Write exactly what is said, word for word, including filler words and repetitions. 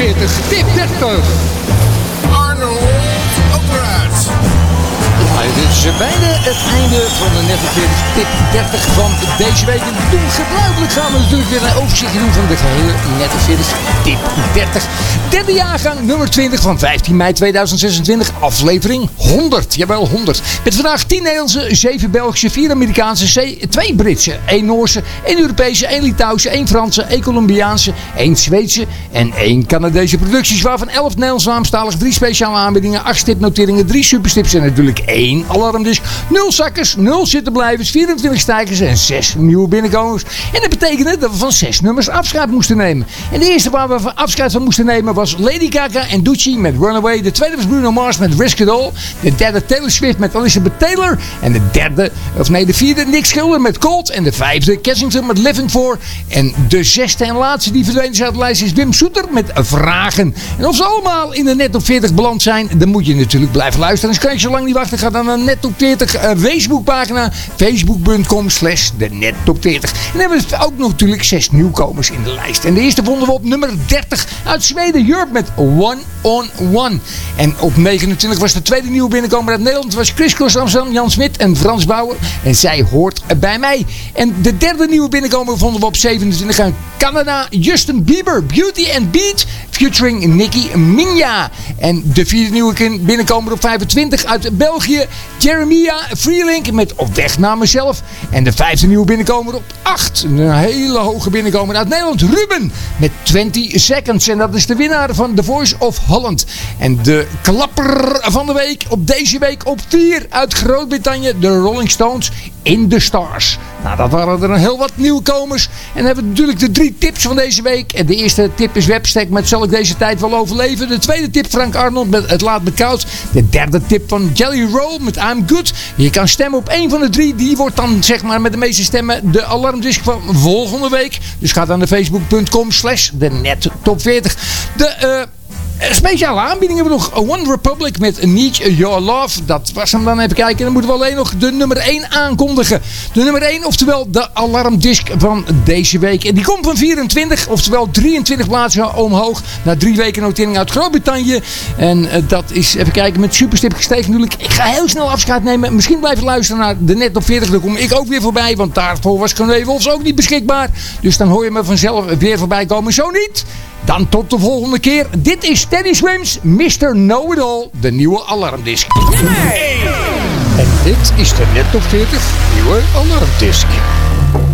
veertig, tip dertig. Arnold Operat. Ja, dit is bijna het einde van de Net op veertig tip dertig van deze week. En doen gebruikelijk gaan we natuurlijk weer een overzichtje doen van de gehele Net op veertig tip dertig. Derde jaargang, nummer twintig van vijftien mei tweeduizend zesentwintig, aflevering honderd. Jawel, honderd. Met vandaag tien Nederlandse, zeven Belgische, vier Amerikaanse, twee Britse, één Noorse, één Europese, één Litouwse, één Franse, één Colombiaanse, één Zweedse en één Canadese producties. Waarvan elf Nederlands-Vlaamstalig, drie speciale aanbiedingen, acht stipnoteringen, drie superstips en natuurlijk één alarmdisc. nul zakkers, nul zittenblijvers, vierentwintig stijgers en zes nieuwe binnenkomers. En dat betekende dat we van zes nummers afscheid moesten nemen. En de eerste waar we van afscheid van moesten nemen was Lady Gaga en Doechii met Runaway. De tweede was Bruno Mars met Risk It All. De derde Taylor Swift met Elizabeth Taylor. En de derde, of nee, de vierde Nick Schilder met Cold. En de vijfde Kensington met Living For. En de zesde en laatste die verdwenen is uit de lijst is Wim Soeter met Vragen. En of ze allemaal in de Net op veertig beland zijn, dan moet je natuurlijk blijven luisteren. Dus kan je zo lang niet wachten. Ga dan naar de Net op veertig uh, Facebookpagina. Facebook punt com slash de Net op veertig. En dan hebben we ook nog natuurlijk zes nieuwkomers in de lijst. En de eerste vonden we op nummer dertig uit Zweden. Europe met One on One. En op negenentwintig was de tweede nieuwe binnenkomer uit Nederland. Het was Chris Cross Amsterdam, Jan Smit en Frans Bauer. En zij hoort bij mij. En de derde nieuwe binnenkomer vonden we op zevenentwintig uit Canada. Justin Bieber, Beauty and Beat, featuring Nicki Minaj. En de vierde nieuwe binnenkomer op vijfentwintig uit België. Jeremia Freelink met Op weg naar mezelf. En de vijfde nieuwe binnenkomer op acht. Een hele hoge binnenkomer uit Nederland. Ruben met twintig seconds. En dat is de winnaar van The Voice of Holland. En de klapper van de week op deze week op vier uit Groot-Brittannië. De Rolling Stones in the Stars. Nou, dat waren er een heel wat nieuwkomers. En dan hebben we natuurlijk de drie tips van deze week. En de eerste tip is Webstack met Zal ik deze tijd wel overleven. De tweede tip Frank Arnold met Het laat me koud. De derde tip van Jelly Roll met I'm Good. Je kan stemmen op één van de drie. Die wordt dan zeg maar met de meeste stemmen de alarmdisc van volgende week. Dus ga dan naar facebook punt com slash de Net Top veertig. De... Uh, speciale aanbiedingen hebben we nog. One Republic met Need Your Love. Dat was hem dan even kijken. Dan moeten we alleen nog de nummer één aankondigen. De nummer één, oftewel de alarmdisc van deze week. En die komt van vierentwintig, oftewel drieëntwintig plaatsen omhoog. Na drie weken notering uit Groot-Brittannië. En uh, dat is, even kijken, met superstip gestegen natuurlijk. Ik ga heel snel afscheid nemen. Misschien blijven luisteren naar de Net op veertig. Dan kom ik ook weer voorbij. Want daarvoor was Corné Wolfs ook niet beschikbaar. Dus dan hoor je me vanzelf weer voorbij komen. Zo niet. Dan tot de volgende keer. Dit is Teddy Swims, mister Know-It-All, de nieuwe alarmdisc. Nummer één. En dit is de Net op veertig nieuwe alarmdisc.